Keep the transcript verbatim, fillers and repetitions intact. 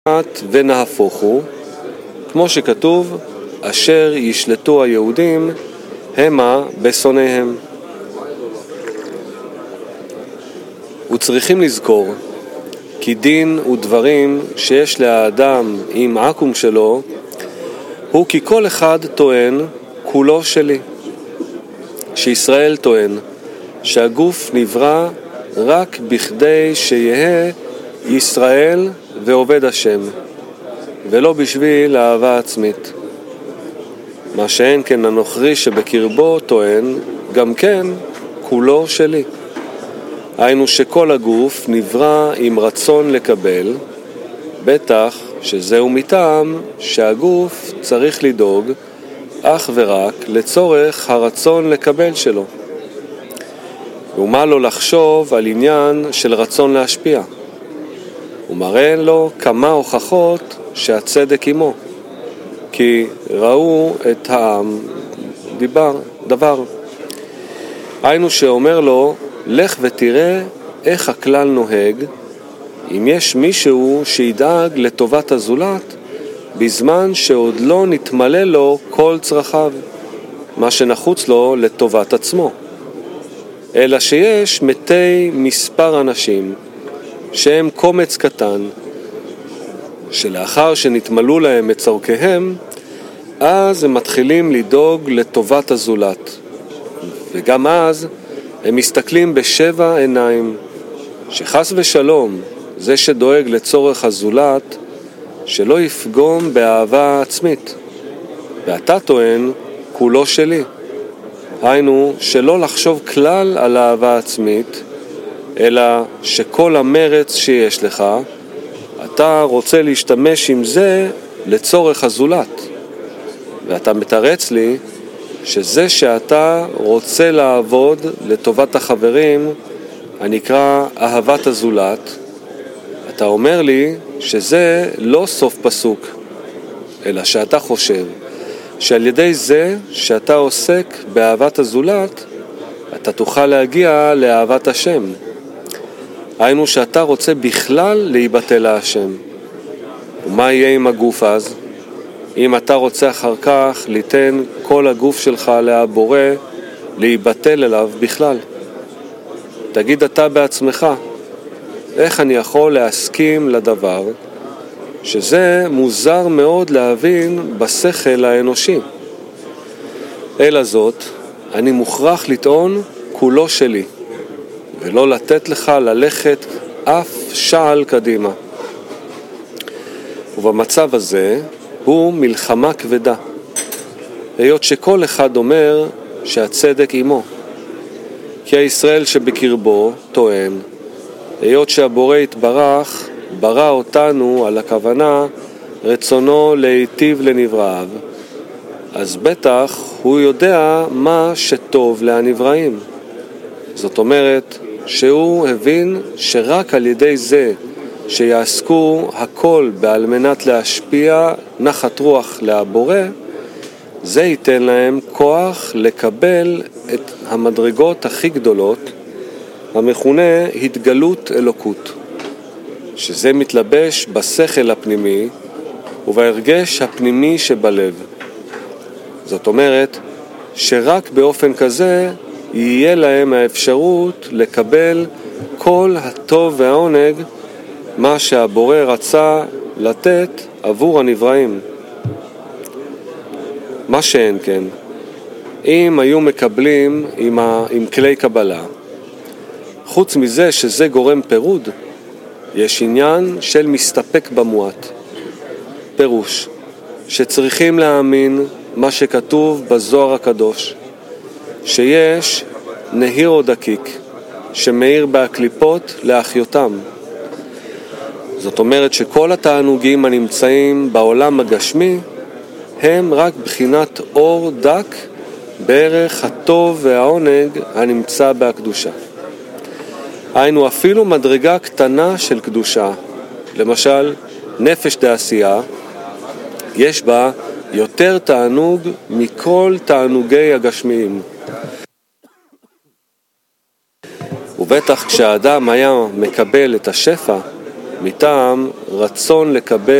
ונהפוך הוא, כמו שכתוב, אשר ישלטו היהודים המה בשונאיהם. וצריכים לזכור כי דין ודברים שיש לאדם עם עקום שלו הוא כי כל אחד טוען כולו שלי. שישראל טוען שהגוף נברא רק בכדי שיהיה ישראל ועובד השם, ולא בשביל אהבה עצמית. מה שאין כן הנוכרי שבקרבו טוען גם כן כולו שלי. היינו שכל הגוף נברא עם רצון לקבל, בטח שזהו מטעם שהגוף צריך לדאוג אך ורק לצורך הרצון לקבל שלו. ומה לו לחשוב על עניין של רצון להשפיע? הוא מראה לו כמה הוכחות שהצדק עמו, כי ראו את העם דיבר, דבר. היינו שאומר לו, לך ותראה איך הכלל נוהג, אם יש מישהו שידאג לטובת הזולת, בזמן שעוד לא נתמלא לו כל צרכיו, מה שנחוץ לו לטובת עצמו. אלא שיש מתי מספר אנשים, שהם קומץ קטן, שלאחר שנתמלאו להם את צורכיהם, אז הם מתחילים לדאוג לטובת הזולת. וגם אז הם מסתכלים בשבע עיניים, שחס ושלום זה שדואג לצורך הזולת, שלא יפגום באהבה עצמית. ואתה טוען, כולו שלי. היינו, שלא לחשוב כלל על אהבה עצמית, אלא שכל המרץ שיש לך, אתה רוצה להשתמש עם זה לצורך הזולת. ואתה מתרץ לי שזה שאתה רוצה לעבוד לטובת החברים, הנקרא אהבת הזולת, אתה אומר לי שזה לא סוף פסוק, אלא שאתה חושב שעל ידי זה שאתה עוסק באהבת הזולת, אתה תוכל להגיע לאהבת השם. היינו שאתה רוצה בכלל להיבטל להשם. ומה יהיה עם הגוף אז? אם אתה רוצה אחר כך ליתן כל הגוף שלך להבורא, להיבטל אליו בכלל. תגיד אתה בעצמך, איך אני יכול להסכים לדבר שזה מוזר מאוד להבין בשכל האנושי. אלא זאת, אני מוכרח לטעון כולו שלי, ולא לתת לך ללכת אף שעל קדימה. ובמצב הזה הוא מלחמה כבדה, היות שכל אחד אומר שהצדק עמו. כי הישראל שבקרבו טוען, היות שהבורא יתברך ברא אותנו על הכוונה רצונו להיטיב לנבראיו, אז בטח הוא יודע מה שטוב לנבראים. זאת אומרת שהוא הבין שרק על ידי זה שיעסקו הכל בעל מנת להשפיע נחת רוח להבורא, זה ייתן להם כוח לקבל את המדרגות הכי גדולות, המכונה התגלות אלוקות, שזה מתלבש בשכל הפנימי ובהרגש הפנימי שבלב. זאת אומרת שרק באופן כזה יהיה להם האפשרות לקבל כל הטוב והעונג, מה שהבורא רצה לתת עבור הנבראים. מה שאין כן, אם היו מקבלים עם, ה... עם כלי קבלה, חוץ מזה שזה גורם פירוד, יש עניין של מסתפק במועט. פירוש, שצריכים להאמין מה שכתוב בזוהר הקדוש, שיש נהיר או דקיק שמאיר בהקליפות לאחיותם. זאת אומרת שכל התענוגים הנמצאים בעולם הגשמי הם רק בחינת אור דק בערך הטוב והעונג הנמצא בהקדושה. היינו אפילו מדרגה קטנה של קדושה, למשל נפש דעשייה, יש בה יותר תענוג מכל תענוגי הגשמיים. ובטח כשהאדם היה מקבל את השפע, מטעם רצון לקבל